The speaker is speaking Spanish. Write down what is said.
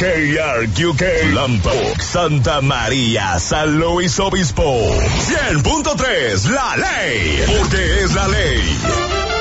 KRQK, Lompoc, Santa María, San Luis Obispo. 100.3, La Ley, porque es la ley.